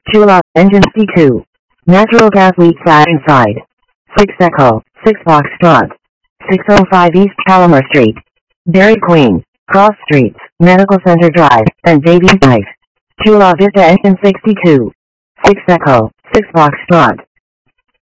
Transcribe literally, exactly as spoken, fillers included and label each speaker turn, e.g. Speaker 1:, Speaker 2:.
Speaker 1: Chula, engine C two. Natural gas leak flat inside. six Echo, six Foxtrot. six oh five East Palomar Street. Dairy Queen, Cross Streets, Medical Center Drive, and Davies Knife. Chula Vista engine sixty-two. six Echo, six Foxtrot.